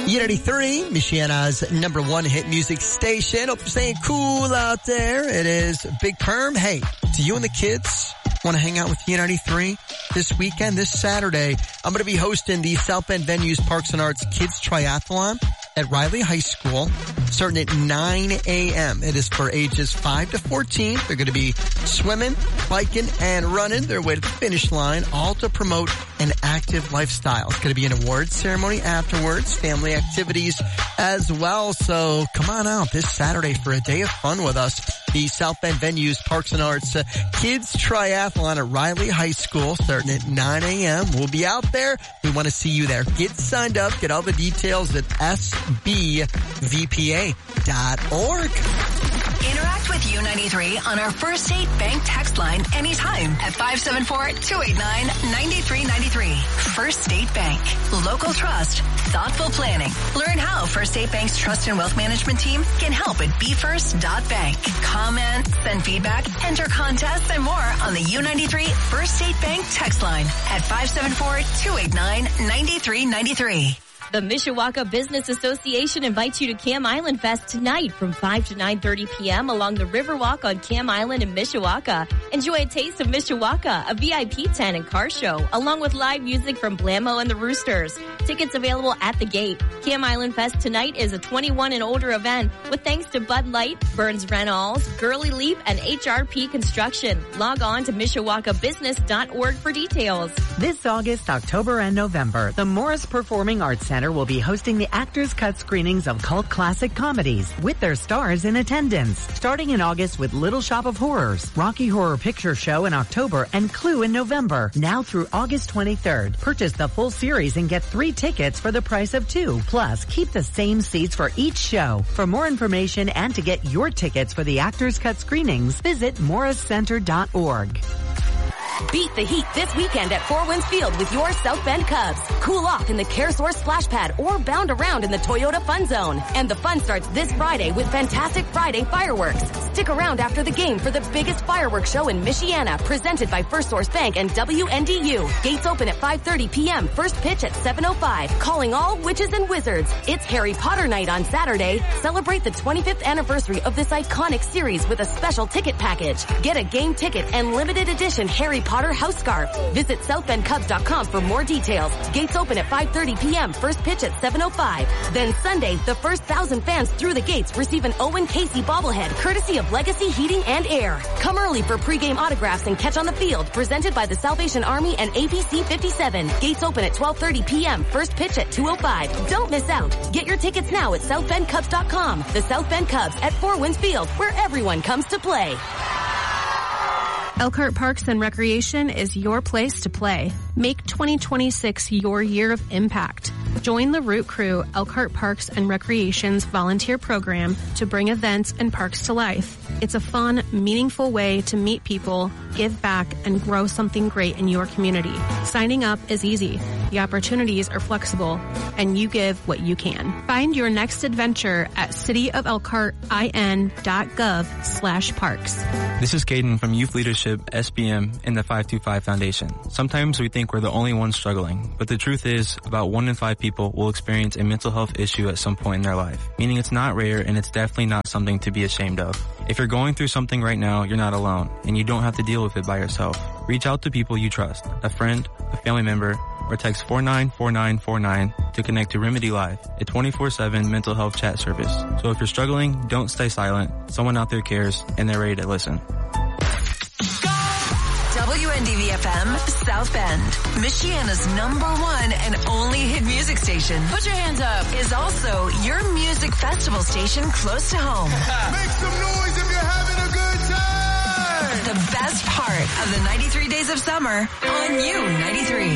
E93, Michiana's number one hit music station. Hope you're staying cool out there. It is Big Perm. Hey, do you and the kids want to hang out with E93 this weekend, this Saturday? I'm going to be hosting the South Bend Venues Parks and Arts Kids Triathlon at Riley High School, starting at 9 a.m. It is for ages 5 to 14. They're going to be swimming, biking, and running their way to the finish line, all to promote an active lifestyle. It's going to be an awards ceremony afterwards, family activities as well. So come on out this Saturday for a day of fun with us. The South Bend Venues Parks and Arts Kids Triathlon at Riley High School, starting at 9 a.m. We'll be out there. We want to see you there. Get signed up. Get all the details at sbvpa.org. Interact with U93 on our First State Bank text line anytime at 574-289-9393. First State Bank. Local trust. Thoughtful planning. Learn how First State Bank's trust and wealth management team can help at BeFirst.bank. Comment, send feedback, enter contests, and more on the U93 First State Bank text line at 574-289-9393. The Mishawaka Business Association invites you to Cam Island Fest tonight from 5 to 9:30 p.m. along the Riverwalk on Cam Island in Mishawaka. Enjoy a taste of Mishawaka, a VIP tent and car show, along with live music from Blammo and the Roosters. Tickets available at the gate. Cam Island Fest tonight is a 21 and older event with thanks to Bud Light, Burns Reynolds, Gurley Leaf, and HRP Construction. Log on to MishawakaBusiness.org for details. This August, October, and November, the Morris Performing Arts Center will be hosting the Actors Cut screenings of cult classic comedies with their stars in attendance. Starting in August with Little Shop of Horrors, Rocky Horror Picture Show in October, and Clue in November. Now through August 23rd. Purchase the full series and get 3 tickets for the price of 2. Plus, keep the same seats for each show. For more information and to get your tickets for the Actors Cut screenings, visit morriscenter.org. Beat the heat this weekend at Four Winds Field with your South Bend Cubs. Cool off in the CareSource Splash Pad or bound around in the Toyota Fun Zone. And the fun starts this Friday with Fantastic Friday fireworks. Stick around after the game for the biggest fireworks show in Michiana, presented by First Source Bank and WNDU. Gates open at 5:30 p.m. First pitch at 7:05. Calling all witches and wizards. It's Harry Potter night on Saturday. Celebrate the 25th anniversary of this iconic series with a special ticket package. Get a game ticket and limited edition Harry Potter house scarf. Visit SouthBendCubs.com for more details. Gates open at 5:30 p.m. First pitch at 7:05. Then Sunday, the first 1,000 fans through the gates receive an Owen Casey bobblehead courtesy of Legacy Heating and Air. Come early for pregame autographs and catch on the field, presented by the Salvation Army and APC 57. Gates open at 12:30 p.m. First pitch at 2:05. Don't miss out. Get your tickets now at SouthBendCubs.com. The South Bend Cubs at Four Winds Field, where everyone comes to play. Elkhart Parks and Recreation is your place to play. Make 2026 your year of impact. Join the Root Crew, Elkhart Parks and Recreation's volunteer program to bring events and parks to life. It's a fun, meaningful way to meet people, give back, and grow something great in your community. Signing up is easy. The opportunities are flexible, and you give what you can. Find your next adventure at cityofelkhartin.gov/parks. This is Caden from Youth Leadership, SBM, and the 525 Foundation. Sometimes we think we're the only ones struggling, but the truth is about 1 in 5 people will experience a mental health issue at some point in their life, meaning it's not rare and it's definitely not something to be ashamed of. If you're going through something right now, you're not alone, and you don't have to deal with it by yourself. Reach out to people you trust, a friend, a family member, or text 494949 to connect to Remedy Live, a 24/7 mental health chat service. So if you're struggling, don't stay silent. Someone out there cares, and they're ready to listen. WNDV-FM, South Bend, Michiana's #1 and only hit music station. Put your hands up. Is also your music festival station close to home. Make some noise if you're having a good time. The best part of the 93 days of summer on U93.